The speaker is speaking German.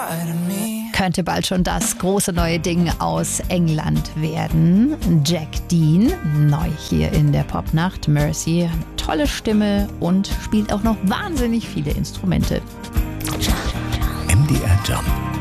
Könnte bald schon das große neue Ding aus England werden. Jack Dean, neu hier in der Popnacht. Mercy, tolle Stimme und spielt auch noch wahnsinnig viele Instrumente. MDR Jump.